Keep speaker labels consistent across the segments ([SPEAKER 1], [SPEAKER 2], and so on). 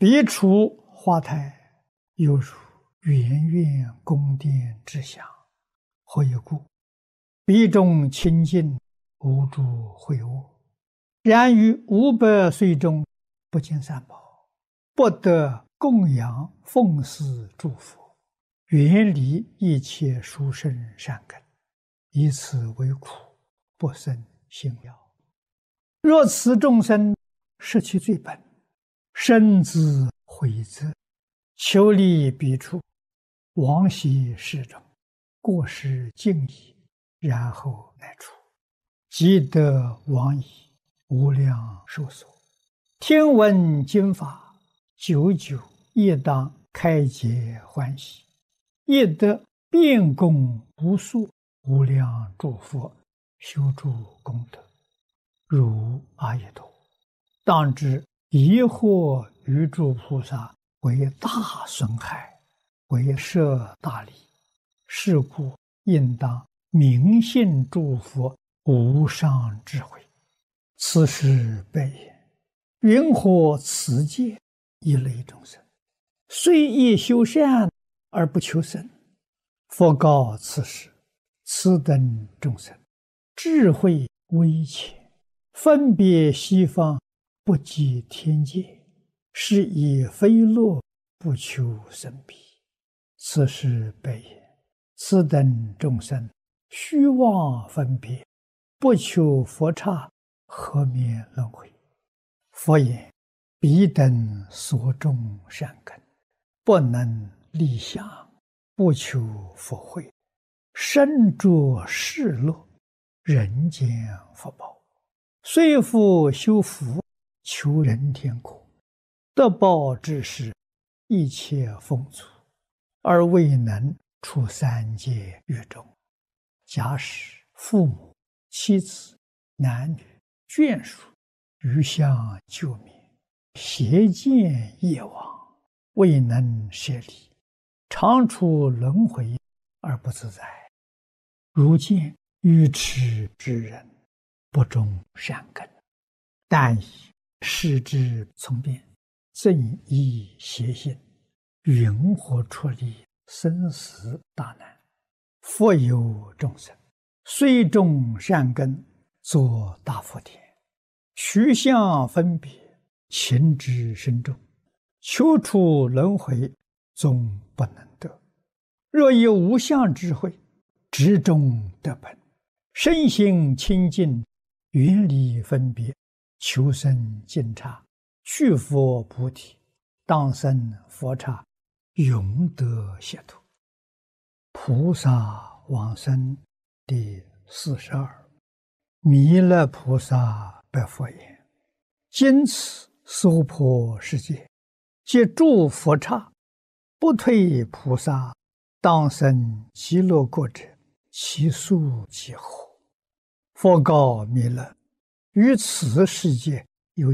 [SPEAKER 1] 彼处花台，犹如圆圆宫殿之祥。何以故？彼中清净，无诸秽物。然于500岁中，不见三宝，不得供养奉祀诸佛，远离一切殊胜善根，以此为苦，不生信了。若此众生失其最本，深自悔责，求离彼处，往昔世中，过失尽已，然后来处，即得往矣，无量寿所。听闻经法，久久亦当开解欢喜，亦得遍供无数无量诸佛修诸功德，如阿逸多。当知疑惑于诸菩萨为大损害，为摄大利，是故应当明信诸佛无上智慧。此时悲言：云何此界一类众生，虽亦修善而不求生？佛告此时：此等众生智慧微浅，分别西方，不及天界，是以非乐不求生彼。此时悲言：此等众生虚妄分别，不求佛刹，何免轮回？佛言：彼等所种善根，不能立想，不求佛慧，身着世乐，人间福报，虽复修福，求人天国，得报之时，一切丰足，而未能出三界狱中。假使父母、妻子、男女、眷属余相救灭，邪见业往，未能舍离，常处轮回而不自在。如见愚痴之人，不种善根，但以视之从变，正依邪心，云何出离生死大难？复有众生，虽种善根，作大福田，取相分别，情之深重，求出轮回，终不能得。若以无相智慧，直中得本，身心清净，远离分别，求生净刹，去佛菩提，当生佛刹，永得解脱。菩萨往生第42。弥勒菩萨白佛言：今此娑婆世界，皆诸佛刹，不退菩萨，当生极乐国者，其数几何？佛告弥勒：于此世界有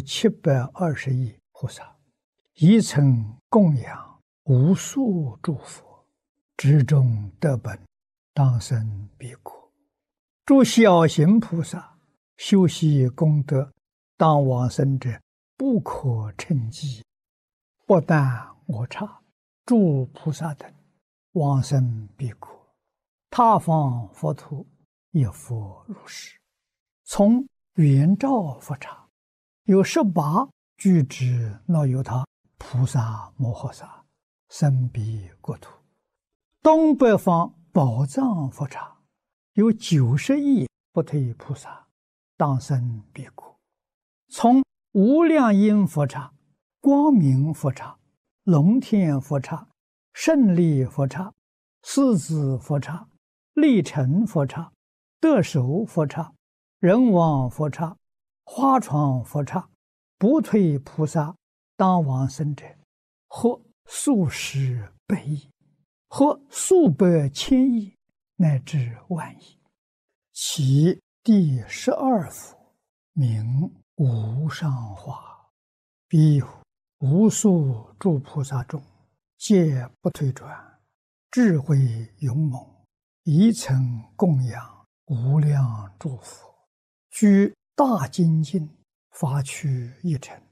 [SPEAKER 1] 720亿菩萨，一曾供养无数诸佛，之中得本，当生彼国。诸小行菩萨修习功德，当往生者不可称计。不但我刹，诸菩萨等往生彼国，他方佛土也复如是。从圆照佛刹，有18具之那由他菩萨摩诃萨生彼国土。东北方宝藏佛刹，有90亿不退菩萨，当生彼国。从无量音佛刹、光明佛刹、龙天佛刹、胜利佛刹、狮子佛刹、力成佛刹、得手佛刹、人王佛刹、花床佛刹，不退菩萨当往生者，或数十百亿，或数百千亿，乃至万亿。其第12佛名无上化，彼无数诸菩萨中，皆不退转，智慧勇猛，一曾供养无量诸佛，居大精进，发趣一尘，